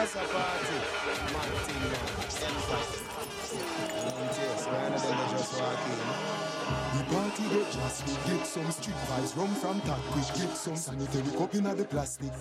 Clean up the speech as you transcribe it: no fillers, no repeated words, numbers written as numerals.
As a party, Martin, emphasis. Yes, one of them they just walk in. The party get drastic, get some street vibes, rum from Taquish, get some sanitary cup in the plastic.